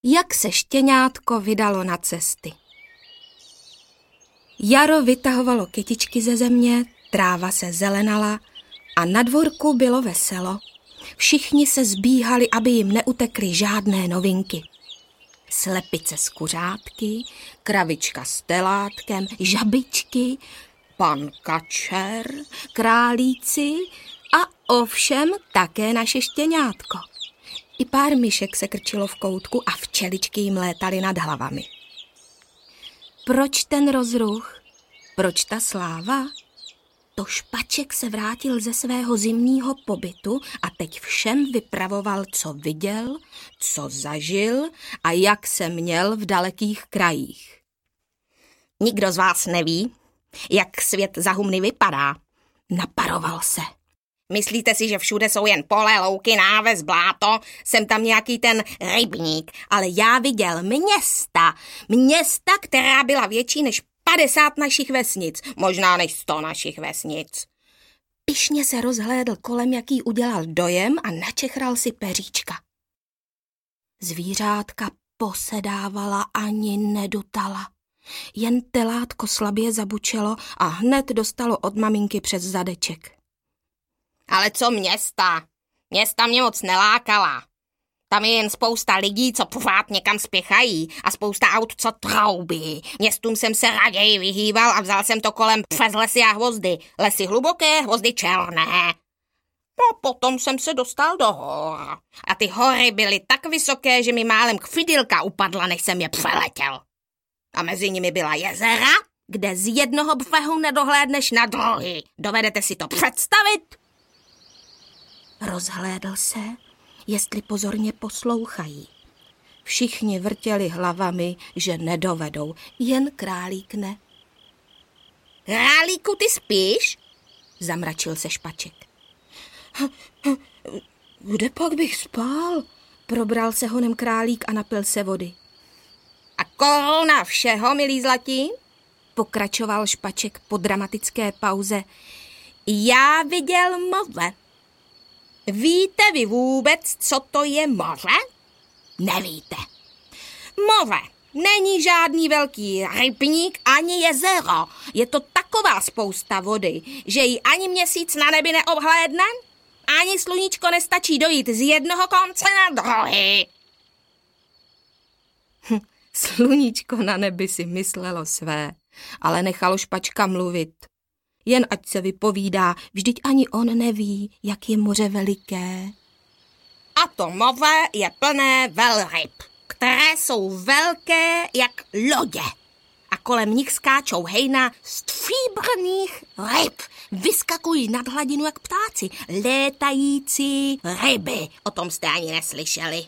Jak se štěňátko vydalo na cesty. Jaro vytahovalo kytičky ze země, tráva se zelenala a na dvorku bylo veselo. Všichni se zbíhali, aby jim neutekly žádné novinky. Slepice s kuřátky, kravička s telátkem, žabičky, pan kačer, králíci a ovšem také naše štěňátko. I pár myšek se krčilo v koutku a včeličky jim létaly nad hlavami. Proč ten rozruch? Proč ta sláva? To Špaček se vrátil ze svého zimního pobytu a teď všem vypravoval, co viděl, co zažil a jak se měl v dalekých krajích. Nikdo z vás neví, jak svět za humny vypadá, naparoval se. Myslíte si, že všude jsou jen pole, louky, náves, bláto, jsem tam nějaký ten rybník, ale já viděl města, která byla větší než 50 našich vesnic, možná než 100 našich vesnic. Pyšně se rozhlédl kolem, jaký udělal dojem a načechral si peříčka. Zvířátka posedávala ani nedutala. Jen telátko slabě zabučelo a hned dostalo od maminky přes zadeček. Ale co města? Města mě moc nelákala. Tam je jen spousta lidí, co pořád někam spěchají a spousta aut, co troubí. Městům jsem se raději vyhýbal a vzal jsem to kolem přes lesy a hvozdy. Lesy hluboké, hvozdy černé. No, potom jsem se dostal do hor. A ty hory byly tak vysoké, že mi málem chvidilka upadla, než jsem je přeletěl. A mezi nimi byla jezera, kde z jednoho břehu nedohlédneš na druhý. Dovedete si to představit? Rozhlédl se, jestli pozorně poslouchají. Všichni vrtěli hlavami, že nedovedou, jen králík ne. Králíku, ty spíš? Zamračil se Špaček. Kde pak bych spál? Probral se honem králík a napil se vody. A koruna všeho, milý zlatí? Pokračoval Špaček po dramatické pauze. Já viděl moře. Víte vy vůbec, co to je moře? Nevíte. Moře není žádný velký rybník ani jezero. Je to taková spousta vody, že ji ani měsíc na nebi neobhlédne, ani sluníčko nestačí dojít z jednoho konce na druhý. Sluníčko na nebi si myslelo své, ale nechalo Špačka mluvit. Jen ať se vypovídá, vždyť ani on neví, jak je moře veliké. A to moře je plné velryb, které jsou velké jak lodě. A kolem nich skáčou hejna stříbrných ryb. Vyskakují nad hladinu jak ptáci, létající ryby. O tom jste ani neslyšeli.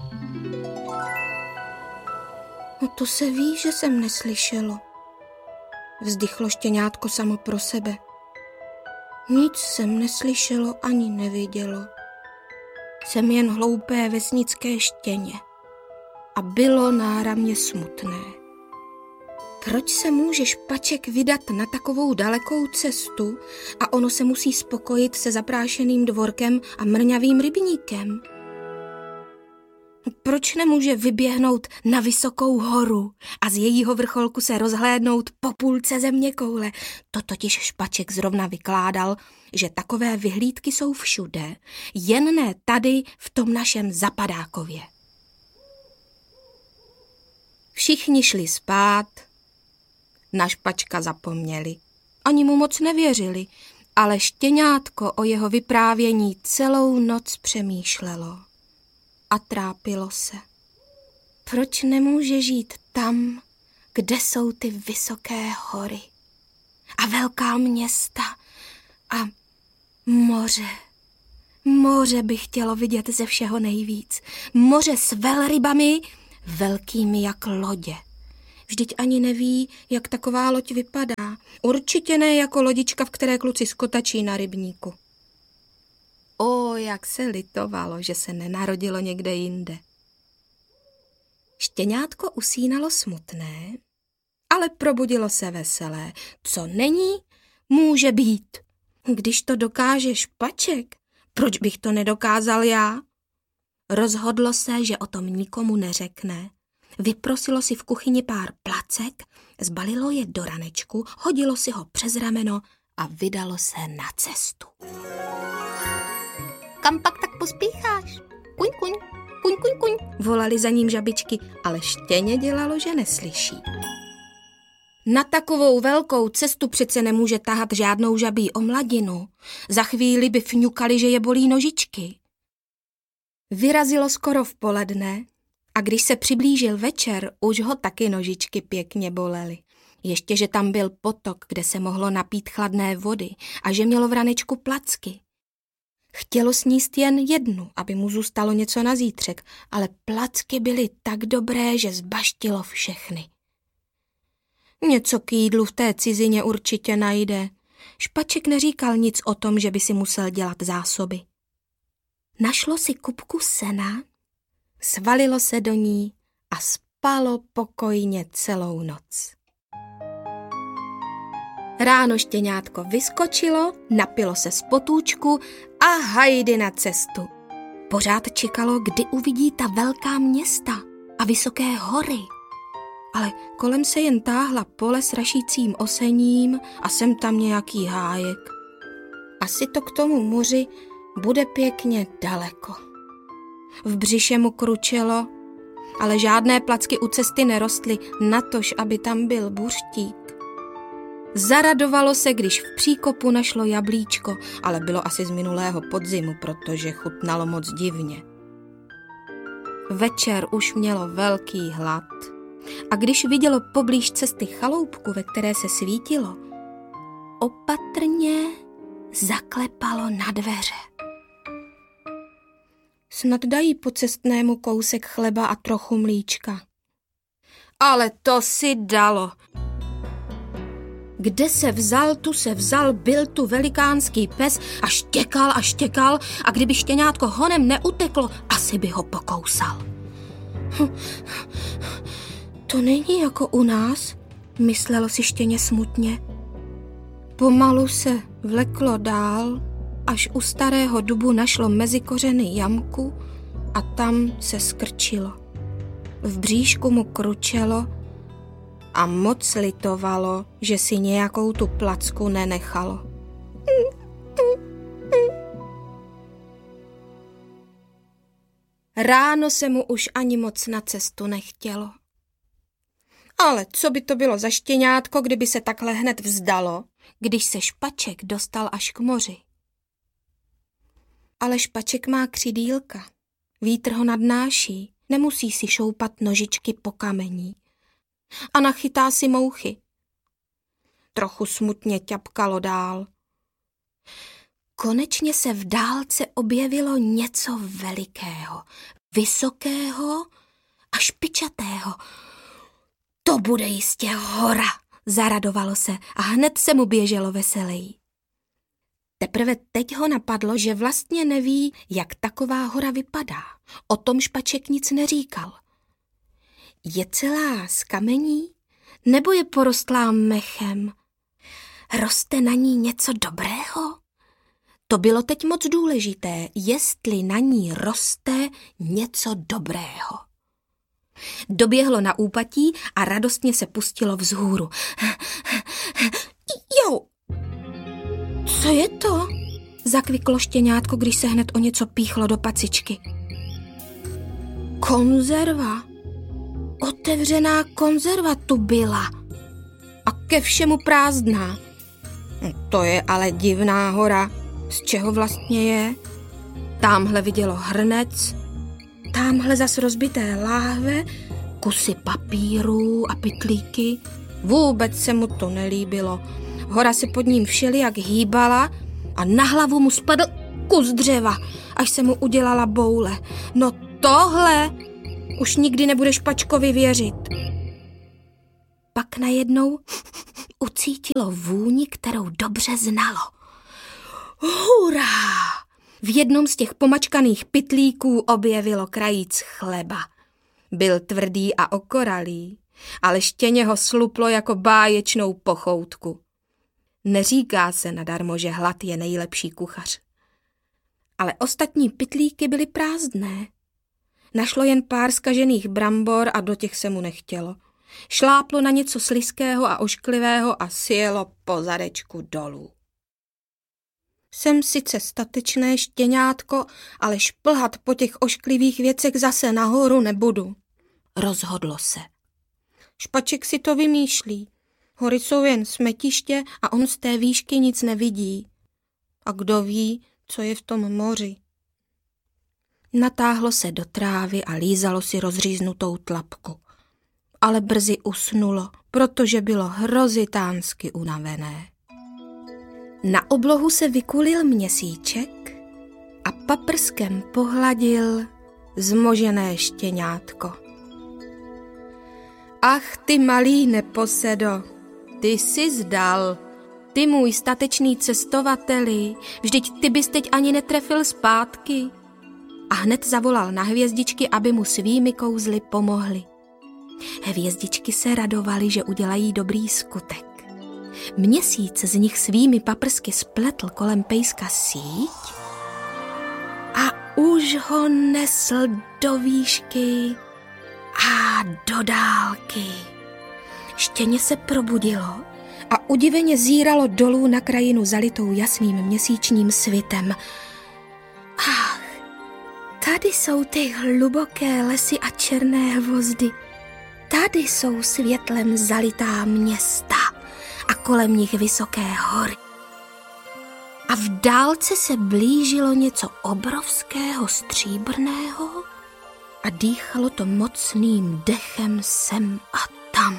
No to se ví, že jsem neslyšelo. Vzdychlo štěňátko samo pro sebe. Nic jsem neslyšelo ani nevidělo. Jsem jen hloupé vesnické štěně. A bylo náramně smutné. Proč se může Špaček vydat na takovou dalekou cestu a ono se musí spokojit se zaprášeným dvorkem a mrňavým rybníkem? Proč nemůže vyběhnout na vysokou horu a z jejího vrcholku se rozhlédnout po půlce zeměkoule? To totiž Špaček zrovna vykládal, že takové vyhlídky jsou všude, jen ne tady v tom našem Zapadákově. Všichni šli spát, na Špačka zapomněli. Ani mu moc nevěřili, ale štěňátko o jeho vyprávění celou noc přemýšlelo. A trápilo se. Proč nemůže žít tam, kde jsou ty vysoké hory a velká města a moře? Moře by chtělo vidět ze všeho nejvíc. Moře s velrybami, velkými jak lodě. Vždyť ani neví, jak taková loď vypadá. Určitě ne jako lodička, v které kluci skotačí na rybníku. Jak se litovalo, že se nenarodilo někde jinde. Štěňátko usínalo smutné, ale probudilo se veselé. Co není, může být. Když to dokáže Špaček, proč bych to nedokázal já? Rozhodlo se, že o tom nikomu neřekne. Vyprosilo si v kuchyni pár placek, zbalilo je do ranečku, hodilo si ho přes rameno a vydalo se na cestu. Kam pak tak pospícháš? Kuň, kuň, kuň, kuň, kuň, volali za ním žabičky, ale štěně dělalo, že neslyší. Na takovou velkou cestu přece nemůže tahat žádnou žabí omladinu. Za chvíli by fňukali, že je bolí nožičky. Vyrazilo skoro v poledne a když se přiblížil večer, už ho taky nožičky pěkně bolely. Ještě, že tam byl potok, kde se mohlo napít chladné vody a že mělo v ranečku placky. Chtělo sníst jen jednu, aby mu zůstalo něco na zítřek, ale placky byly tak dobré, že zbaštilo všechny. Něco k jídlu v té cizině určitě najde. Špaček neříkal nic o tom, že by si musel dělat zásoby. Našlo si kupku sena, svalilo se do ní a spalo pokojně celou noc. Ráno štěňátko vyskočilo, napilo se z potůčku a hajdy na cestu. Pořád čekalo, kdy uvidí ta velká města a vysoké hory. Ale kolem se jen táhla pole s rašícím osením a sem tam nějaký hájek. Asi to k tomu moři bude pěkně daleko. V břiše mu kručelo, ale žádné placky u cesty nerostly, natož, aby tam byl buřtík. Zaradovalo se, když v příkopu našlo jablíčko, ale bylo asi z minulého podzimu, protože chutnalo moc divně. Večer už mělo velký hlad a když vidělo poblíž cesty chaloupku, ve které se svítilo, opatrně zaklepalo na dveře. Snad dají pocestnému kousek chleba a trochu mlíčka. Ale to si dalo. Kde se vzal, tu se vzal, byl tu velikánský pes a štěkal a kdyby štěňátko honem neuteklo, asi by ho pokousal. To není jako u nás, myslelo si štěně smutně. Pomalu se vleklo dál, až u starého dubu našlo mezi kořeny jamku a tam se skrčilo. V bříšku mu kručelo a moc litovalo, že si nějakou tu placku nenechalo. Ráno se mu už ani moc na cestu nechtělo. Ale co by to bylo za štěňátko, kdyby se takhle hned vzdalo, když se Špaček dostal až k moři? Ale Špaček má křidýlka, vítr ho nadnáší, nemusí si šoupat nožičky po kamení. A nachytá si mouchy. Trochu smutně ťapkalo dál. Konečně se v dálce objevilo něco velikého, vysokého a špičatého. To bude jistě hora, zaradovalo se a hned se mu běželo veseleji. Teprve teď ho napadlo, že vlastně neví, jak taková hora vypadá. O tom Špaček nic neříkal. Je celá z kamení, nebo je porostlá mechem? Roste na ní něco dobrého? To bylo teď moc důležité, jestli na ní roste něco dobrého. Doběhlo na úpatí a radostně se pustilo vzhůru. Jo! Co je to? Zakviklo štěňátko, když se hned o něco píchlo do pacičky. Konzerva. Otevřená konzerva tu byla. A ke všemu prázdná. To je ale divná hora. Z čeho vlastně je? Támhle vidělo hrnec, támhle zas rozbité láhve, kusy papírů a pytlíky. Vůbec se mu to nelíbilo. Hora se pod ním všelijak hýbala a na hlavu mu spadl kus dřeva, až se mu udělala boule. No tohle už nikdy nebude Špačkovi věřit. Pak najednou ucítilo vůni, kterou dobře znalo. Hurá! V jednom z těch pomačkaných pytlíků objevilo krajíc chleba. Byl tvrdý a okoralý, ale štěně ho sluplo jako báječnou pochoutku. Neříká se nadarmo, že hlad je nejlepší kuchař. Ale ostatní pytlíky byly prázdné. Našlo jen pár zkažených brambor a do těch se mu nechtělo. Šláplo na něco slizkého a ošklivého a sjelo po zadečku dolů. Jsem sice statečné štěňátko, ale šplhat po těch ošklivých věcech zase nahoru nebudu. Rozhodlo se. Špaček si to vymýšlí. Hory jsou jen smetiště a on z té výšky nic nevidí. A kdo ví, co je v tom moři. Natáhlo se do trávy a lízalo si rozříznutou tlapku. Ale brzy usnulo, protože bylo hrozitánsky unavené. Na oblohu se vykulil měsíček a paprskem pohladil zmožené štěňátko. Ach, ty malý neposedo, ty jsi zdal, ty můj statečný cestovateli, vždyť ty bys teď ani netrefil zpátky. A hned zavolal na hvězdičky, aby mu svými kouzly pomohly. Hvězdičky se radovaly, že udělají dobrý skutek. Měsíc z nich svými paprsky spletl kolem pejska síť a už ho nesl do výšky a do dálky. Štěně se probudilo a udiveně zíralo dolů na krajinu zalitou jasným měsíčním svitem. Ach, tady jsou ty hluboké lesy a černé hvozdy. Tady jsou světlem zalitá města a kolem nich vysoké hory. A v dálce se blížilo něco obrovského stříbrného a dýchalo to mocným dechem sem a tam.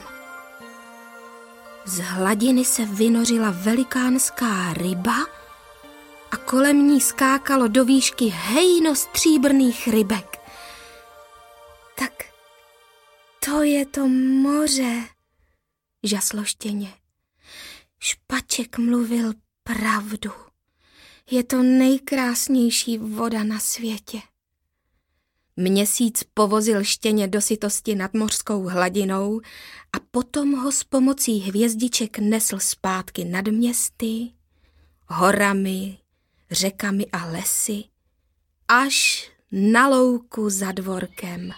Z hladiny se vynořila velikánská ryba a kolem ní skákalo do výšky hejno stříbrných rybek. Tak to je to moře, žaslo štěně. Špaček mluvil pravdu. Je to nejkrásnější voda na světě. Měsíc povozil štěně do sytosti nad mořskou hladinou a potom ho s pomocí hvězdiček nesl zpátky nad městy, horami, řekami a lesy, až na louku za dvorkem.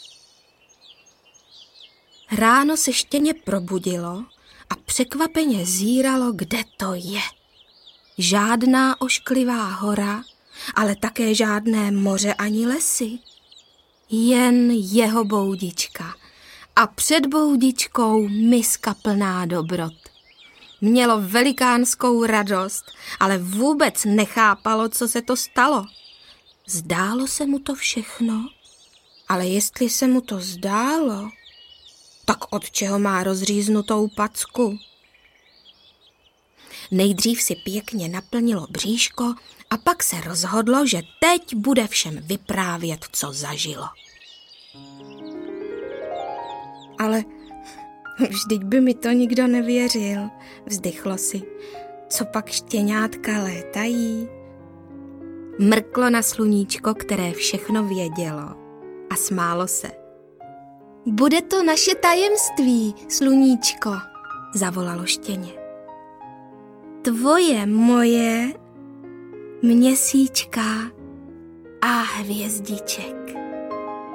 Ráno se štěně probudilo a překvapeně zíralo, kde to je. Žádná ošklivá hora, ale také žádné moře ani lesy. Jen jeho boudička a před boudičkou miska plná dobrot. Mělo velikánskou radost, ale vůbec nechápalo, co se to stalo. Zdálo se mu to všechno, ale jestli se mu to zdálo, tak od čeho má rozříznutou packu? Nejdřív si pěkně naplnilo bříško a pak se rozhodlo, že teď bude všem vyprávět, co zažilo. Ale vždyť by mi to nikdo nevěřil, vzdychlo si. Co pak štěňátka létají? Mrklo na sluníčko, které všechno vědělo, a smálo se. Bude to naše tajemství, sluníčko, zavolalo štěně. Tvoje, moje, měsíčka a hvězdiček.